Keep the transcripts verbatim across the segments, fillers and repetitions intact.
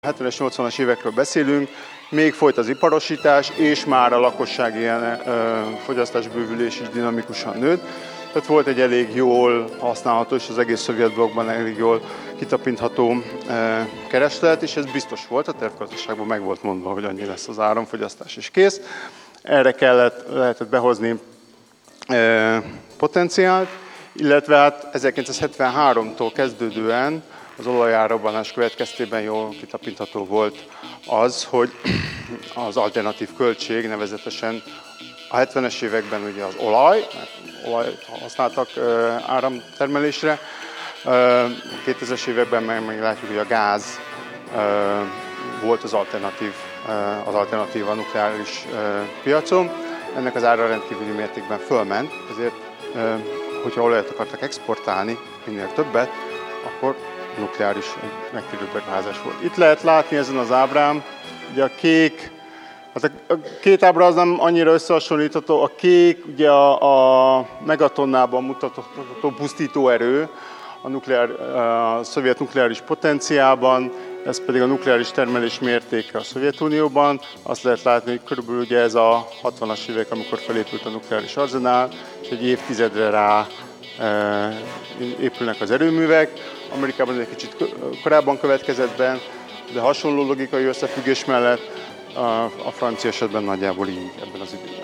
hetvenes, nyolcvanas évekről beszélünk, még folyt az iparosítás, és már a lakossági ilyen, ö, fogyasztásbővülés is dinamikusan nőtt. Tehát volt egy elég jól használható, és az egész szovjet blokkban elég jól kitapintható ö, kereslet, és ez biztos volt, a tervgazdaságban meg volt mondva, hogy annyi lesz az áramfogyasztás, és kész. Erre kellett, lehetett behozni ö, potenciált, illetve hát ezerkilencszázhetvenháromtól kezdődően az olajárrobbanás következtében jól kitapintható volt az, hogy az alternatív költség, nevezetesen a hetvenes években ugye az olaj, mert olajt használtak áramtermelésre, kétezres években meg, meg látjuk, hogy a gáz volt az alternatív, az alternatív a nukleáris piacon. Ennek az ára rendkívüli mértékben fölment, ezért, hogyha olajat akartak exportálni, minél többet, akkor nukleáris megtérülő beruházás volt. Itt lehet látni ezen az ábrán, ugye a kék, hát a két ábra az nem annyira összehasonlítható, a kék ugye a, a megatonnában mutatható pusztító erő, a, nukleár, a szovjet nukleáris potenciálban, ez pedig a nukleáris termelés mértéke a Szovjetunióban. Azt lehet látni, hogy körülbelül ugye ez a hatvanas évek, amikor felépült a nukleáris arzenál, és egy évtizedre rá e, épülnek az erőművek. Amerikában egy kicsit korábban következett be, de hasonló logikai összefüggés mellett a, a francia esetben nagyjából így ebben az időben.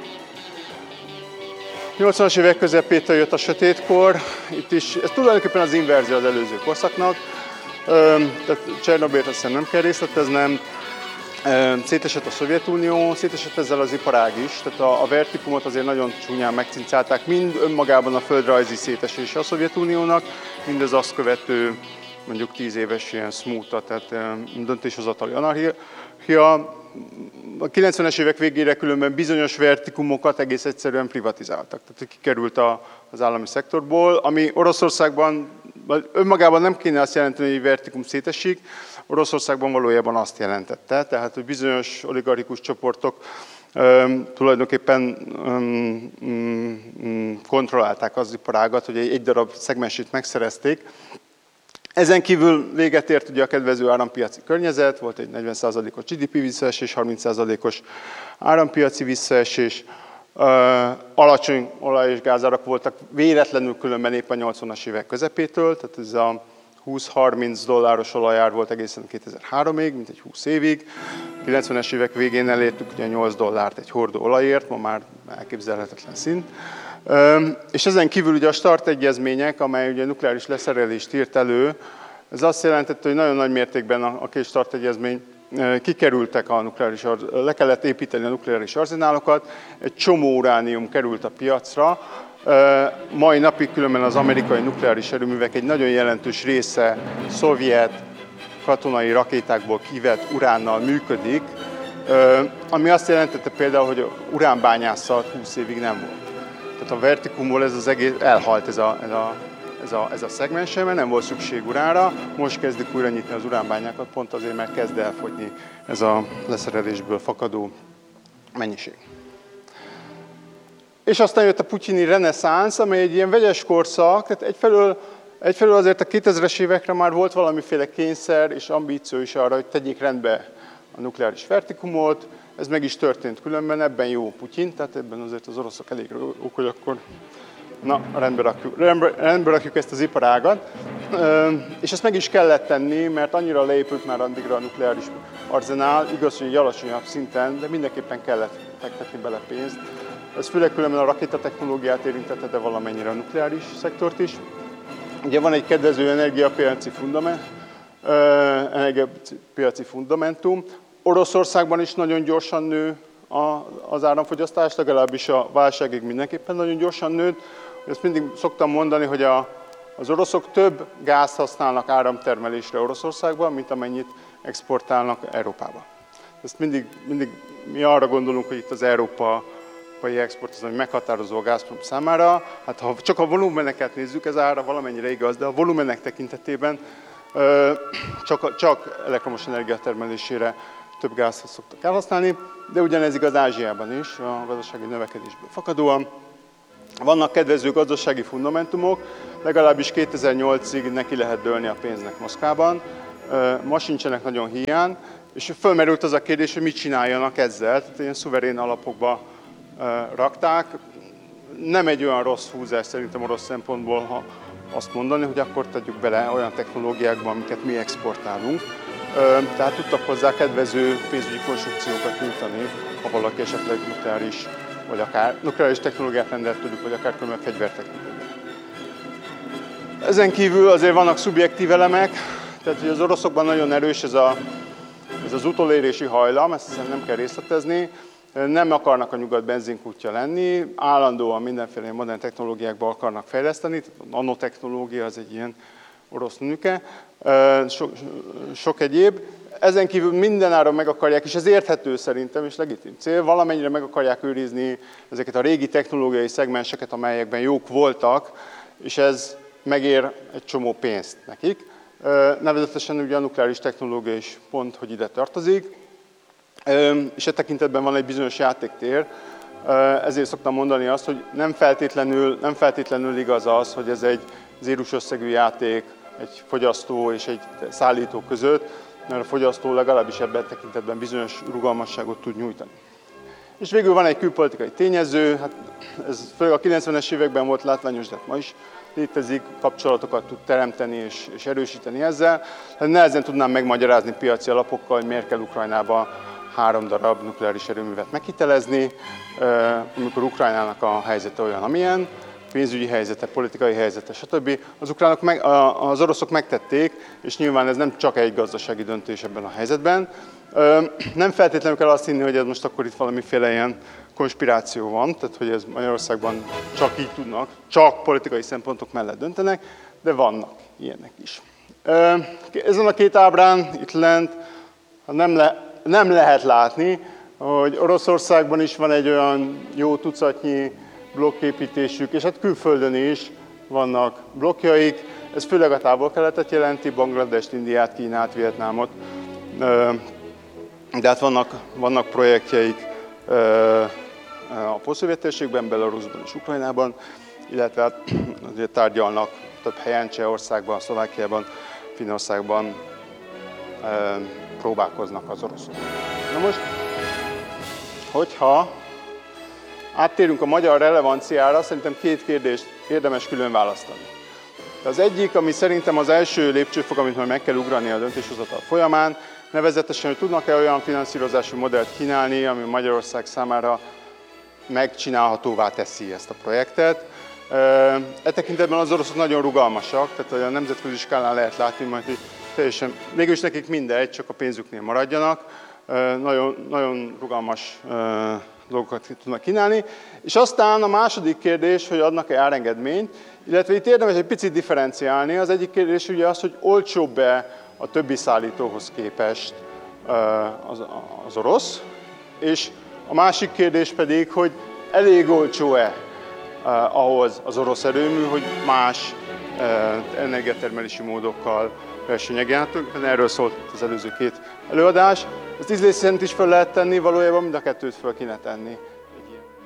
nyolcvanas évek közepétől jött a sötétkor, itt is, ez tulajdonképpen az inverzió az előző korszaknak, tehát Csernobylt azt hiszem nem kell részleteznem, szétesett a Szovjetunió, szétesett ezzel az iparág is, tehát a, a vertikumot azért nagyon csúnyán megcincálták, mind önmagában a földrajzi szétesése a Szovjetuniónak, mind az azt követő mondjuk tíz éves ilyen smooth, tehát döntéshozatali anarchia. A kilencvenes évek végére különben bizonyos vertikumokat egész egyszerűen privatizáltak, tehát kikerült a, az állami szektorból, ami Oroszországban önmagában nem kéne azt jelenteni, hogy vertikum szétesik, Oroszországban valójában azt jelentette, tehát hogy bizonyos oligarchikus csoportok um, tulajdonképpen um, um, kontrollálták az iparágat, hogy egy, egy darab szegmensét megszerezték. Ezen kívül véget ért ugye a kedvező árampiaci környezet, volt egy negyven százalékos gé dé pé visszaesés, harminc százalékos árampiaci visszaesés, uh, alacsony olaj- és gázárak voltak véletlenül különben épp a nyolcvanas évek közepétől, tehát ez a húsz-harminc dolláros olajár volt egészen kétezer-háromig, mint egy húsz évig. A kilencvenes évek végén elértük ugye nyolc dollárt egy hordó olajért, ma már elképzelhetetlen szint. És ezen kívül ugye a START egyezmények, amely ugye nukleáris leszerelést írt elő, ez azt jelentette, hogy nagyon nagy mértékben a két START egyezmény kikerültek a nukleáris, le kellett építeni a nukleáris arzenálokat, egy csomó uránium került a piacra. Mai napig különben az amerikai nukleáris erőművek egy nagyon jelentős része szovjet katonai rakétákból kivett uránnal működik, ami azt jelentette például, hogy uránbányászat húsz évig nem volt. Tehát a vertikumból ez az egész elhalt ez a, ez a, ez a, ez a szegmense, mert nem volt szükség uránra. Most kezdik újra nyitni az uránbányákat, pont azért, mert kezd elfogyni ez a leszerelésből fakadó mennyiség. És aztán jött a putyini reneszánsz, amely egy ilyen vegyes korszak, tehát egyfelől, egyfelől azért a kétezres évekre már volt valamiféle kényszer és ambíció is arra, hogy tegyék rendbe a nukleáris vertikumot. Ez meg is történt különben, ebben jó Putyin, tehát ebben azért az oroszok elég jók, hogy akkor na, rendbe rakjuk, rendbe, rendbe rakjuk ezt az iparágat. És ezt meg is kellett tenni, mert annyira leépült már addigra a nukleáris arzenál, igaz, hogy egy alacsonyabb szinten, de mindenképpen kellett fektetni bele pénzt. Ez főleg különben a rakétatechnológiát érintette, de valamennyire a nukleáris szektort is. Ugye van egy kedvező energiapiaci fundament, energiapiaci fundamentum. Oroszországban is nagyon gyorsan nő az áramfogyasztás, legalábbis a válságig mindenképpen nagyon gyorsan nőtt. Ezt mindig szoktam mondani, hogy a, az oroszok több gázt használnak áramtermelésre Oroszországban, mint amennyit exportálnak Európába. Ezt mindig, mindig mi arra gondolunk, hogy itt az európai export az, ami meghatározó a Gazprom számára. Hát ha csak a volumeneket nézzük, ez ára valamennyire igaz, de a volumenek tekintetében csak, csak elektromos energia termelésére több gázt szoktak elhasználni, de ugyanez igaz Ázsiában is, a gazdasági növekedésből fakadóan. Vannak kedvező gazdasági fundamentumok, legalábbis kétezer-nyolcig neki lehet dőlni a pénznek Moszkvában. ma sincsenek nagyon hiány, és fölmerült az a kérdés, hogy mit csináljanak ezzel, tehát ilyen szuverén alapokba rakták. Nem egy olyan rossz húzás szerintem orosz szempontból, ha azt mondani, hogy akkor tegyük bele olyan technológiákba, amiket mi exportálunk. Tehát tudtak hozzá kedvező pénzügyi konstrukciókat nyújtani, ha valaki esetleg nukleáris, vagy akár nukleáris technológiát rendelt tőlük, vagy akár különböző fegyvertechnológiát. Ezen kívül azért vannak szubjektív elemek, tehát hogy az oroszokban nagyon erős ez, a, ez az utolérési hajlam, ezt hiszem nem kell részletezni. Nem akarnak a nyugat benzinkútja lenni, állandóan mindenféle modern technológiákba akarnak fejleszteni, a nanotechnológia az egy ilyen orosz nüke, sok, sok egyéb. Ezen kívül mindenáron meg akarják, és ez érthető szerintem, és legitim cél, valamennyire meg akarják őrizni ezeket a régi technológiai szegmenseket, amelyekben jók voltak, és ez megér egy csomó pénzt nekik. Nevezetesen ugye a nukleáris technológia is pont, hogy ide tartozik, és e tekintetben van egy bizonyos játéktér, ezért szoktam mondani azt, hogy nem feltétlenül, nem feltétlenül igaz az, hogy ez egy zérus összegű játék egy fogyasztó és egy szállító között, mert a fogyasztó legalábbis ebben a tekintetben bizonyos rugalmasságot tud nyújtani. És végül van egy külpolitikai tényező, hát ez főleg a kilencvenes években volt látványos, de ma is létezik, kapcsolatokat tud teremteni és, és erősíteni ezzel. Hát nehezen tudnám megmagyarázni piaci alapokkal, hogy miért kell Ukrajnába három darab nukleáris erőművet meghitelezni, amikor Ukrajnának a helyzete olyan, amilyen, pénzügyi helyzete, politikai helyzete, stb. Az ukránok, meg, az oroszok megtették, és nyilván ez nem csak egy gazdasági döntés ebben a helyzetben. Nem feltétlenül kell azt hinni, hogy ez most akkor itt valamiféle ilyen konspiráció van, tehát hogy ez Magyarországban csak így tudnak, csak politikai szempontok mellett döntenek, de vannak ilyenek is. Ezen a két ábrán itt lent nem, le, nem lehet látni, hogy Oroszországban is van egy olyan jó tucatnyi blokképítésük, és hát külföldön is vannak blokkjaik. Ez főleg a távol-keletet jelenti, Bangladest, Indiát, Kínát, Vietnámot. De hát vannak, vannak projektjeik a posztszovjet térségben, Belarusban és Ukrajnában, illetve hát azért tárgyalnak több helyen, Csehországban, Szlovákiában, Finnországban próbálkoznak az oroszok. Na most, hogyha áttérünk a magyar relevanciára, szerintem két kérdést érdemes külön választani. Az egyik, ami szerintem az első lépcsőfok, amit majd meg kell ugrani a döntéshozatal folyamán, nevezetesen, hogy tudnak-e olyan finanszírozási modellt kínálni, ami Magyarország számára megcsinálhatóvá teszi ezt a projektet. E tekintetben az oroszok nagyon rugalmasak, tehát a nemzetközi skálán lehet látni majd, hogy teljesen, mégis nekik mindegy, csak a pénzüknél maradjanak. Nagyon, nagyon rugalmas dolgokat tudnak kínálni. És aztán a második kérdés, hogy adnak-e árengedményt, illetve itt érdemes egy picit differenciálni. Az egyik kérdés ugye az, hogy olcsóbb-e a többi szállítóhoz képest az, az orosz, és a másik kérdés pedig, hogy elég olcsó-e ahhoz az orosz erőmű, hogy más energiatermelési módokkal versenyegjenek. Erről szólt az előző két előadás. Ezt ízlés szerint is fel lehet tenni, valójában mind a kettőt fel kéne tenni.